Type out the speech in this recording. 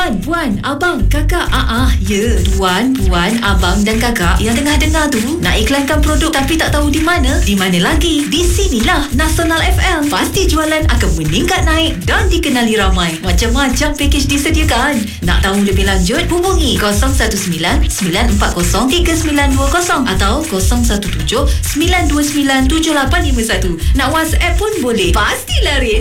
Tuan, puan, abang, kakak. Ya. Tuan, puan, abang dan kakak yang tengah dengar tu nak iklankan produk tapi tak tahu di mana? Di mana lagi? Di sinilah Nasional FM. Pasti jualan akan meningkat naik dan dikenali ramai. Macam-macam pakej disediakan. Nak tahu lebih lanjut? Hubungi 019-940-3920 atau 017-929-7851. Nak WhatsApp pun boleh. Pastilah Rin.